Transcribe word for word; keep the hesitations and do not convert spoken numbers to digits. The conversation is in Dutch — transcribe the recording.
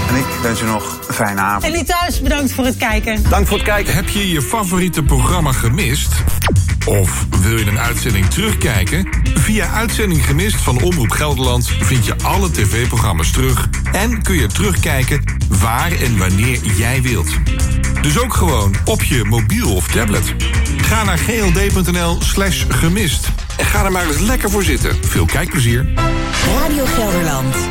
En ik wens u nog een fijne avond. En u thuis, bedankt voor het kijken. Dank voor het kijken. Heb je je favoriete programma gemist? Of wil je een uitzending terugkijken? Via Uitzending Gemist van Omroep Gelderland vind je alle tv-programma's terug en kun je terugkijken waar en wanneer jij wilt. Dus ook gewoon op je mobiel of tablet. Ga naar gld.nl slash gemist en ga er maar eens lekker voor zitten. Veel kijkplezier. Radio Gelderland.